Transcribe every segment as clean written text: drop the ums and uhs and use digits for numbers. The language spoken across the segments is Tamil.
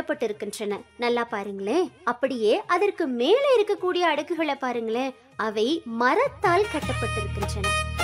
கட்டப்பட்டிருக்கின்றன. நல்லா பாருங்களேன். அப்படியே அதற்கு மேலே இருக்கக்கூடிய அடுக்குகளை பாருங்களேன், அவை மரத்தால் கட்டப்பட்டிருக்கின்றன.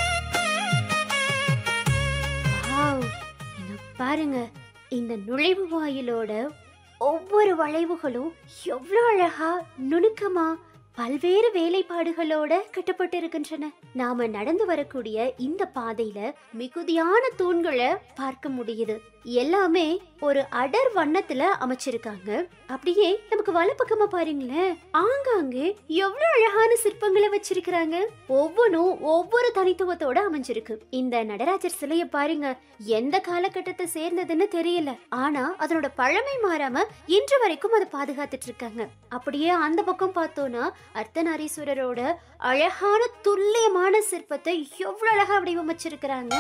பாருங்க, இந்த நுழைவு வாயிலோட ஒவ்வொரு வளைவுகளும் எவ்வளவு அழகா நுணுக்கமா பல்வேறு வேலைப்பாடுகளோட கட்டப்பட்டு இருக்கின்றன. நாம நடந்து வரக்கூடிய இந்த பாதையில மிகுதியான தூண்களை பார்க்க முடியுது. எல்லாமே ஒரு அடர் வண்ணத்துல அமைச்சிருக்காங்க. அப்படியே நமக்கு வலப்பக்கமா பாருங்களேன், ஆங்காங்கே எவ்வளவு அழகான சிற்பங்களை வச்சிருக்கிறாங்க. ஒவ்வொன்றும் ஒவ்வொரு தனித்துவத்தோட அமைஞ்சிருக்கு. இந்த நடராஜர் சிலைய பாருங்க, எந்த காலகட்டத்தை சேர்ந்ததுன்னு தெரியல, ஆனா அதனோட பழமை மாறாம இன்று வரைக்கும் அதை பாதுகாத்துட்டு இருக்காங்க. அப்படியே அந்த பக்கம் பார்த்தோம்னா அர்த்தநாரீஸ்வரரோட அழகான துல்லியமான சிற்பத்தை எவ்வளவு அழகா வடிவமைச்சிருக்கிறாங்க.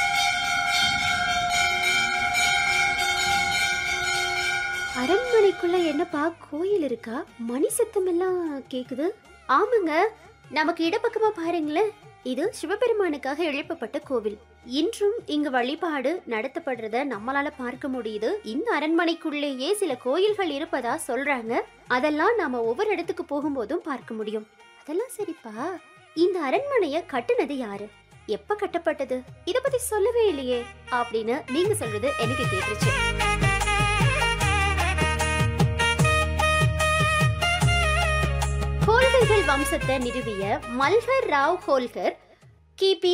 அரண்மனைக்குள்ள என்னப்பா கோயில் இருக்கா? மணி சத்தம் எல்லாம் கேக்குது. ஆமாங்க, நமக்கு இடப்பக்கமா பாருங்களேன், இது சிவபெருமானுக்காக எழுப்பப்பட்ட கோவில். இன்றும் இங்கு வழிபாடு நடத்தப்படுறத நம்மளால பார்க்க முடியுது. இந்த அரண்மனைக்குள்ளேயே சில கோயில்கள் இருப்பதா சொல்றாங்க. அதெல்லாம் நாம ஒவ்வொரு இடத்துக்கு போகும்போதும் பார்க்க முடியும். அதெல்லாம் சரிப்பா, இந்த அரண்மனைய கட்டுனது யாரு, எப்ப கட்டப்பட்டது, இத பத்தி சொல்லவே இல்லையே அப்படின்னு நீங்க சொல்றது எனக்கு கேட்டுருச்சு. ஹோல்கர்கள் வம்சத்தை நிறுவிய மல்ஹர் ராவ் ஹோல்கர் கிபி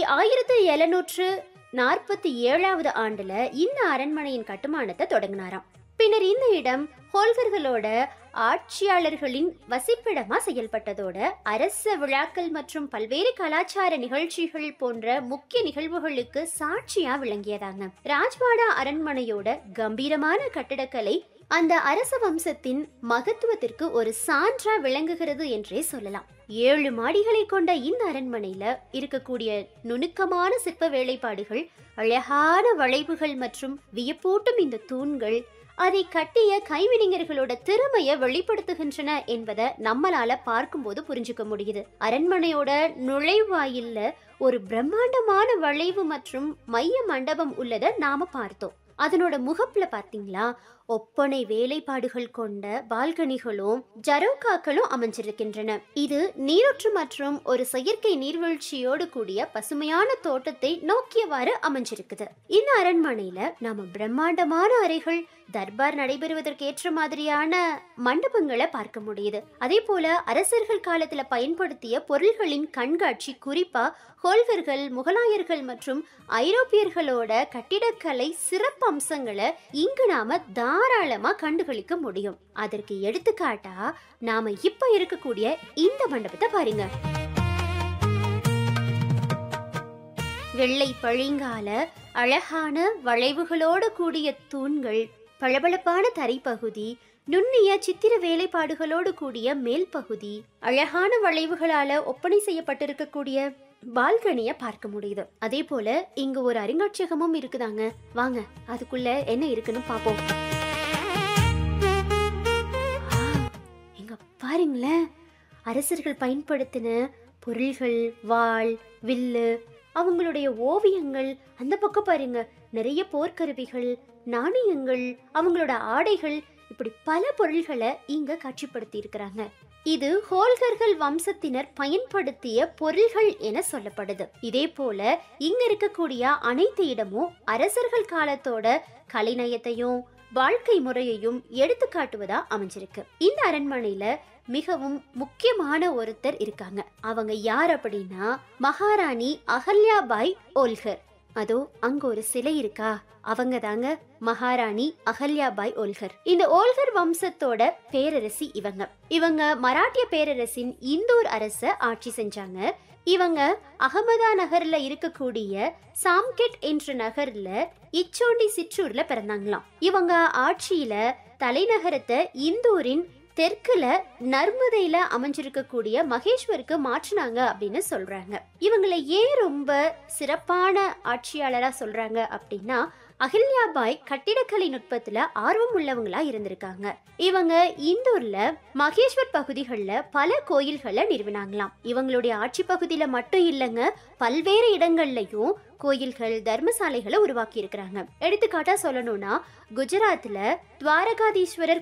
1747 ஆண்டுல இந்த அரண்மனையின் கட்டுமானத்தை தொடங்கினாராம். பின்னர் இந்த இடம் ஹோல்கர்களோட ஆட்சியாளர்களின் வசிப்பிடமா செயல்பட்டதோட அரச விழாக்கள் மற்றும் பல்வேறு கலாச்சார நிகழ்ச்சிகள் போன்ற முக்கிய நிகழ்வுகளுக்கு சாட்சியா விளங்கியதாங்க. ராஜ்வாடா அரண்மனையோட கம்பீரமான கட்டடக்கலை அந்த அரச வம்சத்தின் மகத்துவத்திற்கு ஒரு சான்றா விளங்குகிறது என்றே சொல்லலாம். 7 மாடிகளை கொண்ட இந்த அரண்மனையில இருக்கக்கூடிய நுணுக்கமான சிற்ப வேலைப்பாடுகள், அழகான வளைவுகள் மற்றும் வியப்பூட்டும் இந்த தூண்கள் அதை கட்டிய கைவினைஞர்களோட திறமைய வெளிப்படுத்துகின்றன என்பதை நம்மளால பார்க்கும்போது புரிஞ்சுக்க முடியுது. அரண்மனையோட நுழைவாயில்ல ஒரு பிரம்மாண்டமான வளைவு மற்றும் மைய மண்டபம் உள்ளதை நாம பார்த்தோம். அதனோட முகப்புல பாத்தீங்களா, ஒப்பனை வேலைப்பாடுகள் கொண்ட பால்கனிகளும் ஜரோகாக்களும் அமைஞ்சிருக்கின்றன. இது நீரூற்று மற்றும் ஒரு செயற்கை நீர்வீழ்ச்சியோடு கூடிய பசுமையான தோட்டத்தை நோக்கியவாறு அமைஞ்சிருக்குது. இந்த அரண்மனையில நாம பிரம்மாண்டமான அறைகள், தர்பார் நடைபெறுவதற்கு ஏற்ற மாதிரியான மண்டபங்களை பார்க்க முடியுது. அதே போல அரசர்கள் காலத்துல பயன்படுத்திய பொருள்களின் கண்காட்சி, குறிப்பா ஹோல்கர்கள், முகலாயர்கள் மற்றும் ஐரோப்பியர்களோட கட்டிடக்கலை சிறப்பு அம்சங்களை இங்கு நாம தாராளமா கண்டுகளிக்க முடியும். அதற்கு எடுத்துக்காட்டா நாம இப்ப இருக்கக்கூடிய இந்த மண்டபத்தை பாருங்க. வெள்ளை பளிங்கால அழகான வளைவுகளோடு கூடிய தூண்கள், பளபளப்பான தரைப்பகுதி, நுண்ணிய சித்திர வேலைப்பாடுகளோடு கூடிய மேல் பகுதி, அழகான வளைவுகளால ஒப்பனை செய்யப்பட்டிருக்கக்கூடிய பால்கனிய பார்க்க முடியுது. அதே போல இங்க ஒரு அருங்காட்சியகமும் இருக்குதாங்க. வாங்க அதுக்குள்ள என்ன இருக்குன்னு பாப்போம். இங்க பாருங்களேன், அரசர்கள் பயன்படுத்தின பொருள்கள், வாள், வில்லு, அவங்களுடைய ஓவியங்கள், அந்த பக்கம் பாருங்க நிறைய போர்க்கருவிகள், நாணயங்கள், அவங்களோட ஆடைகள், இப்படி பல பொருள்களை இங்க காட்சிப்படுத்தி இருக்கிறாங்க. இது ஹோல்கர்கள் வம்சத்தினர் பயன்படுத்திய பொருள்கள் என சொல்லப்படுது. இதே போல இங்க இருக்கக்கூடிய அனைத்து இடமும் அரசர்கள் காலத்தோட கலைநயத்தையும் வாழ்க்கை முறையையும் எடுத்து காட்டுவதா அமைஞ்சிருக்கு. இந்த அரண்மனையில மிகவும் முக்கியமான ஒருத்தர் இருக்காங்க. அவங்க யார் அப்படின்னா மகாராணி அகல்யாபாய் ஓல்கர். அதோ அங்க ஒரு சிலை இருக்கா, அவங்க தாங்க மகாராணி அகல்யாபாய் ஓல்கர். இந்த ஓல்கர் வம்சத்தோட பேரரசி இவங்க மராட்டிய பேரரசின் இந்தூர் அரச ஆட்சி செஞ்சாங்க. இவங்க அகமதா நகர்ல இருக்கக்கூடிய சாம்கெட் என்ற நகர்ல இச்சோண்டி சிற்றூர்ல பிறந்தாங்களாம். இவங்க ஆட்சியில தலைநகரத்தை இந்தூரின் தெற்குல நர்மதையில அமைஞ்சிருக்கக்கூடிய மகேஸ்வருக்கு மாற்றினாங்க அப்படின்னு சொல்றாங்க. இவங்களை ஏன் ரொம்ப சிறப்பான ஆட்சியாளரா சொல்றாங்க அப்படின்னா, அகல்யாபாய் கட்டிடக்கலை நுட்பத்துல ஆர்வம் உள்ளவங்களா இருந்திருக்காங்க. இவங்க இந்தூர்ல மகேஸ்வர் பகுதிகளில் பல கோயில்களை நிறுவினாங்களாம். இவங்களுடைய ஆட்சி பகுதியில மட்டும் இல்லைங்க, பல்வேறு இடங்கள்லயும் கோயில்கள், தர்மசாலைகளை உருவாக்கி இருக்கிறாங்க. எடுத்துக்காட்டா சொல்லணும்னா குஜராத்ல துவாரகாதீஸ்வரர்